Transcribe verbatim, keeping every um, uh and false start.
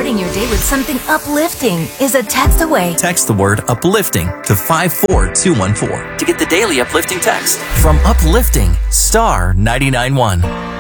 starting your day with something uplifting is a text away. Text the word uplifting to five four two one four to get the daily uplifting text from Uplifting Star ninety-nine point one.